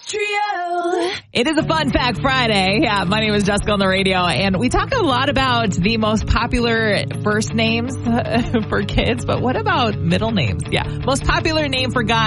Trio. It is a Fun Fact Friday. Yeah, my name is Jessica on the radio, and we talk a lot about the most popular first names for kids, but what about middle names? Yeah, most popular name for guys.